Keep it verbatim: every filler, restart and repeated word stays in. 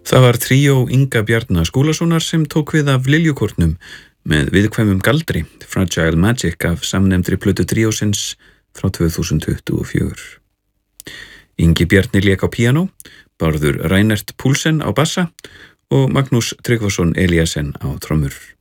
Það var tríó Inga Bjarna Skúlasonar sem tók við af Liljukórnum með viðkvæmum galdri, Fragile Magic af samnefndri plötu tríósins frá tvö þúsund tuttugu og fjögur. Ingi Bjarni lék á píanó, Bárður Reinert Poulsen á bassa og Magnús Tryggvason Eliasen á trommur.